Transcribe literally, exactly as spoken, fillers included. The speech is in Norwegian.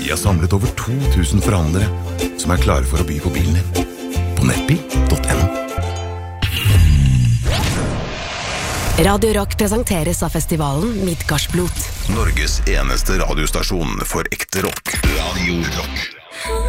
Vi har samlet over to tusen forhandlere som er klare for å by på bilen din. På nettbil punktum no. Radio Rock presenteres av festivalen Midgardsblot. Norges eneste radiostasjon for ekte rock. Radio Rock.